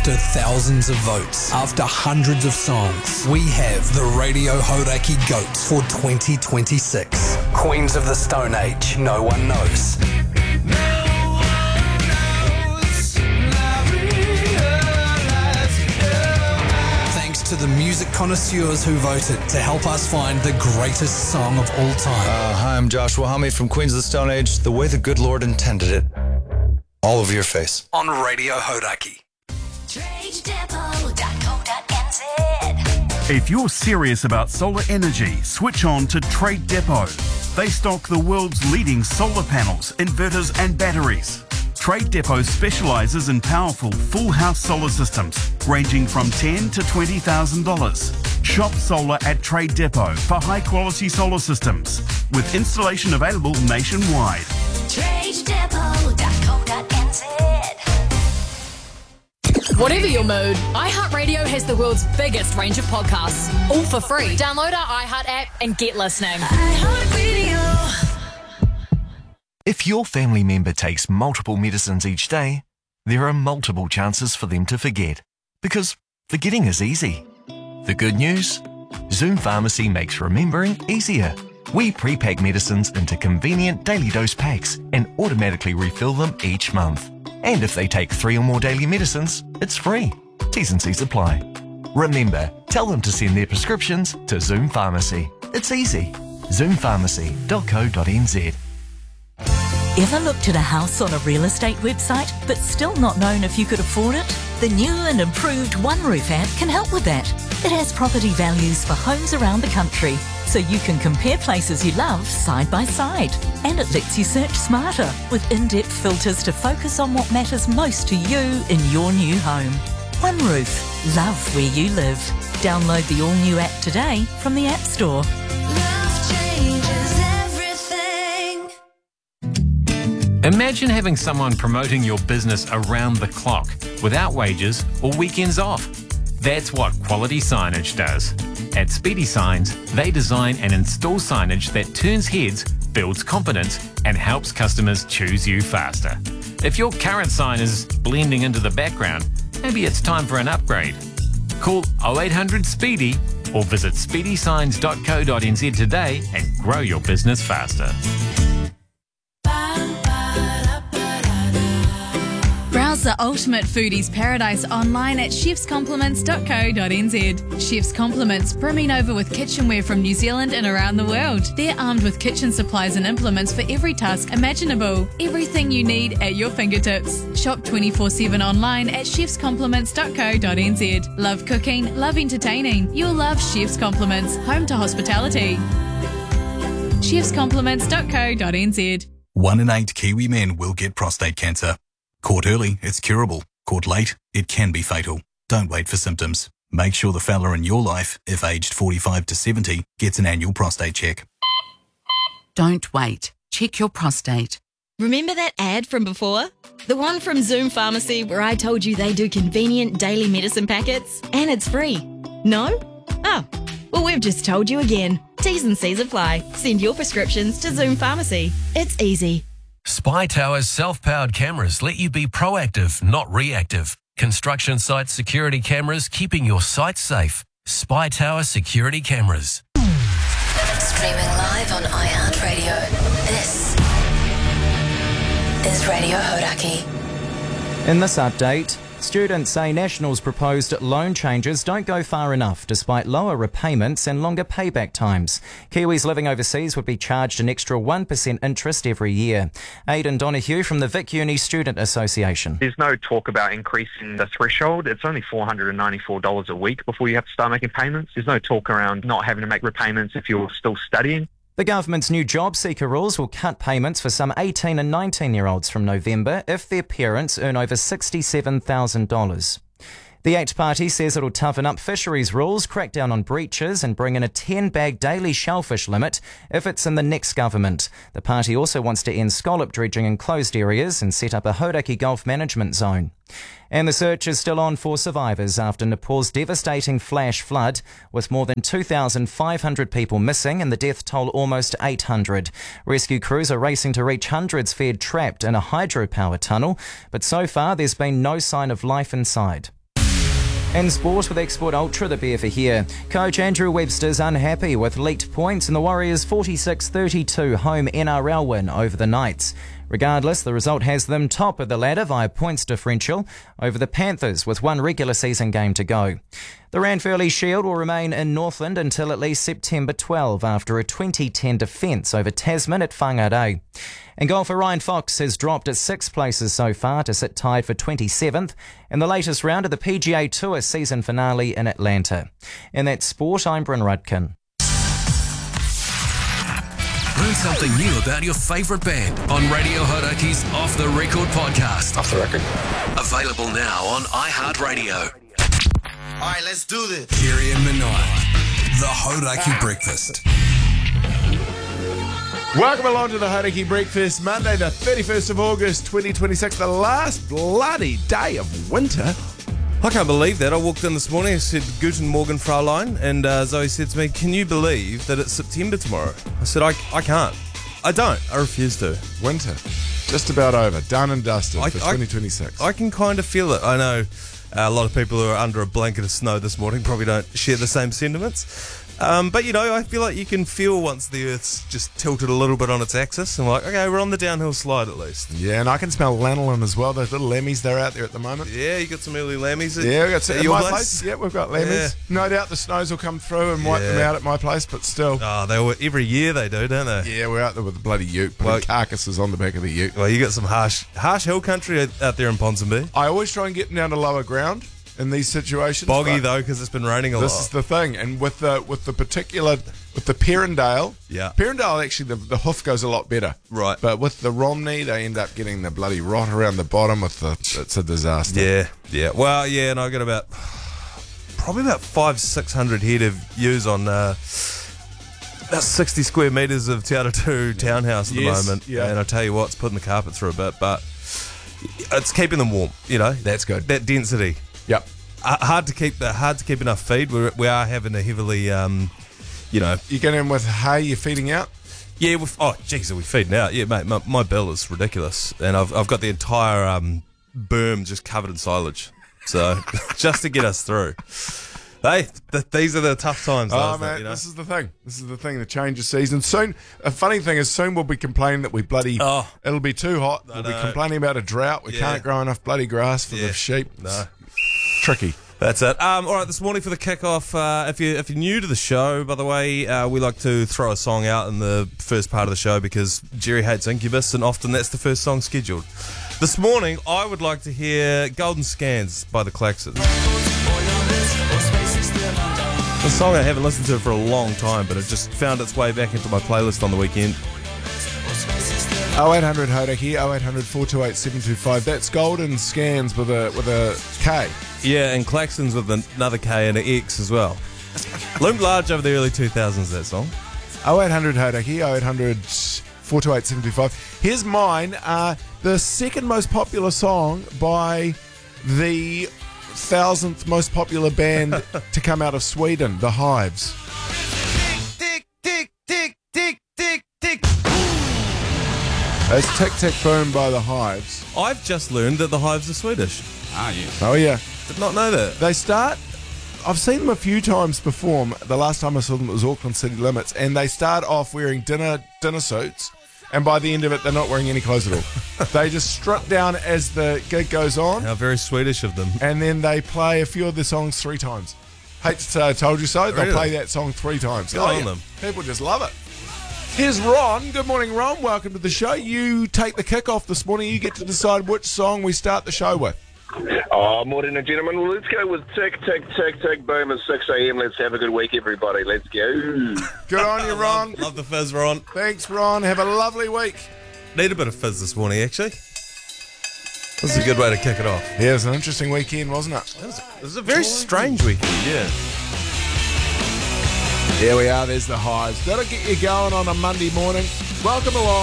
After thousands of votes, after hundreds of songs, we have the Radio Hauraki GOAT for 2026. Queens of the Stone Age, no one knows. Thanks to the music connoisseurs who voted to help us find the greatest song of all time. Hi, I'm Joshua Homme from Queens of the Stone Age, the way the good Lord intended it. All over your face. On Radio Hauraki. If you're serious about solar energy, switch on to Trade Depot. They stock the world's leading solar panels, inverters and batteries. Trade Depot specialises in powerful full house solar systems ranging from $10,000 to $20,000. Shop solar at Trade Depot for high quality solar systems with installation available nationwide. TradeDepot.co.nz. Whatever your mood, iHeartRadio has the world's biggest range of podcasts, all for free. Download our iHeart app and get listening. iHeartRadio. If your family member takes multiple medicines each day, there are multiple chances for them to forget, because forgetting is easy. The good news? Zoom Pharmacy makes remembering easier. We pre-pack medicines into convenient daily dose packs and automatically refill them each month. And if they take 3 or more daily medicines, it's free. T's and C's apply. Remember, tell them to send their prescriptions to Zoom Pharmacy. It's easy. Zoompharmacy.co.nz. Ever looked at a house on a real estate website but still not known if you could afford it? The new and improved One Roof app can help with that. It has property values for homes around the country, so you can compare places you love side by side. And it lets you search smarter with in-depth filters to focus on what matters most to you in your new home. One Roof. Love where you live. Download the all-new app today from the App Store. Love changes everything. Imagine having someone promoting your business around the clock without wages or weekends off. That's what quality signage does. At Speedy Signs, they design and install signage that turns heads, builds confidence, and helps customers choose you faster. If your current sign is blending into the background, maybe it's time for an upgrade. Call 0800 SPEEDY or visit speedysigns.co.nz today and grow your business faster. Browse the ultimate foodies paradise online at chefscompliments.co.nz. Chef's Compliments, brimming over with kitchenware from New Zealand and around the world. They're armed with kitchen supplies and implements for every task imaginable. Everything you need at your fingertips. Shop 24/7 online at chefscompliments.co.nz. Love cooking, love entertaining. You'll love Chef's Compliments, home to hospitality. chefscompliments.co.nz. 1 in 8 Kiwi men will get prostate cancer. Caught early, it's curable. Caught late, it can be fatal. Don't wait for symptoms. Make sure the fella in your life, if aged 45 to 70, gets an annual prostate check. Don't wait. Check your prostate. Remember that ad from before? The one from Zoom Pharmacy where I told you they do convenient daily medicine packets? And it's free. No? Oh, well, we've just told you again. T's and C's apply. Send your prescriptions to Zoom Pharmacy. It's easy. Spy Tower's self-powered cameras let you be proactive, not reactive. Construction site security cameras keeping your site safe. Spy Tower security cameras. Streaming live on iHeartRadio. This is Radio Hauraki. In this update, students say National's proposed loan changes don't go far enough despite lower repayments and longer payback times. Kiwis living overseas would be charged an extra 1% interest every year. Aidan Donoghue from the Vic Uni Student Association. There's no talk about increasing the threshold. It's only $494 a week before you have to start making payments. There's no talk around not having to make repayments if you're still studying. The government's new job seeker rules will cut payments for some 18 and 19-year-olds from November if their parents earn over $67,000. The ACT Party says it'll toughen up fisheries rules, crack down on breaches and bring in a 10-bag daily shellfish limit if it's in the next government. The party also wants to end scallop dredging in closed areas and set up a Hauraki Gulf management zone. And the search is still on for survivors after Nepal's devastating flash flood, with more than 2,500 people missing and the death toll almost 800. Rescue crews are racing to reach hundreds feared trapped in a hydropower tunnel, but so far there's been no sign of life inside. In sport with Export Ultra, the beer for here. Coach Andrew Webster's unhappy with leaked points in the Warriors' 46-32 home NRL win over the Knights. Regardless, the result has them top of the ladder via points differential over the Panthers with one regular season game to go. The Ranfurly Shield will remain in Northland until at least September 12 after a 2010 defence over Tasman at Whangarei. And golfer Ryan Fox has dropped at 6 places so far to sit tied for 27th in the latest round of the PGA Tour season finale in Atlanta. In that sport, I'm Bryn Rudkin. Learn something new about your favourite band on Radio Horaki's Off the Record podcast. Off the record. Available now on iHeartRadio. All right, let's do this. Kerry and Manoa, the Hodaki Breakfast. Welcome along to the Hodaki Breakfast, Monday the 31st of August 2026, the last bloody day of winter. I can't believe that. I walked in this morning, I said, Guten Morgen, Fraulein, and Zoe said to me, can you believe that it's September tomorrow? I said, I can't. I don't. I refuse to. Winter. Just about over. Done and dusted for 2026. I can kind of feel it. I know a lot of people who are under a blanket of snow this morning probably don't share the same sentiments. But, you know, I feel like you can feel once the Earth's just tilted a little bit on its axis and like, okay, we're on the downhill slide at least. Yeah, and I can smell lanolin as well. Those little lammies, they're out there at the moment. Yeah, you got some early lammies. Yeah, we got some at at your my place? place. Yeah, we've got lammies. Yeah. No doubt the snows will come through and wipe them out at my place, but still. Oh, every year they do, don't they? Yeah, we're out there with the bloody ute, putting carcasses on the back of the ute. Well, you got some harsh hill country out there in Ponsonby. I always try and get them down to lower ground in these situations. Boggy though, because it's been raining a lot. This is the thing, and with the Perrindale, Perrindale actually the hoof goes a lot better, right? But with the Romney, they end up getting the bloody rot around the bottom. It's a disaster. Yeah. Well, yeah, and I got probably about 500-600 head of ewes on about 60 square metres of Te Aratū townhouse at the moment. Yeah. And I tell you what, it's putting the carpet through a bit, but it's keeping them warm. You know, that's good. That density. Yep. Hard to keep enough feed. We are having a heavily, you get in with hay. You're feeding out. Yeah. Are we feeding out? Yeah, mate. My bill is ridiculous, and I've got the entire berm just covered in silage. So just to get us through. Hey, these are the tough times. Mate, this is the thing. The change of season. Soon, a funny thing is soon we'll be complaining that we it'll be too hot. We'll be complaining about a drought. We can't grow enough bloody grass for the sheep. No. Tricky. That's it. All right, this morning for the kickoff, if you're new to the show, by the way, we like to throw a song out in the first part of the show because Jerry hates Incubus, and often that's the first song scheduled. This morning, I would like to hear Golden Scans by the Klaxons. A song I haven't listened to for a long time, but it just found its way back into my playlist on the weekend. 0800 Hodaki, 0800 428 725. That's Golden Scans with a K. Yeah, and Klaxons with another K and an X as well. Loomed large over the early 2000s, that song. 0800 Hodaki, 0800 428 725. Here's mine. The second most popular song by the 1,000th most popular band to come out of Sweden, The Hives. Tick, tick, tick, tick, tick, tick. It's Tick Tick Boom by The Hives. I've just learned that The Hives are Swedish. Yes. Oh, yeah. Did not know that. I've seen them a few times perform. The last time I saw them was Auckland City Limits, and they start off wearing dinner suits, and by the end of it, they're not wearing any clothes at all. They just strip down as the gig goes on. How very Swedish of them. And then they play a few of the songs 3 times. Hate to say I told you so. They'll play that song 3 times. Good on them. People just love it. Here's Ron. Good morning, Ron. Welcome to the show. You take the kickoff this morning. You get to decide which song we start the show with. Morning, gentlemen. Well, let's go with Tick, Tick, Tick, Tick, Boom at 6 a.m. Let's have a good week, everybody. Let's go. Good on you, Ron. Love the fizz, Ron. Thanks, Ron. Have a lovely week. Need a bit of fizz this morning, actually. This is a good way to kick it off. Yeah, it was an interesting weekend, wasn't it? It was a very strange weekend, yeah. There we are. There's The Hives. That'll get you going on a Monday morning. Welcome along.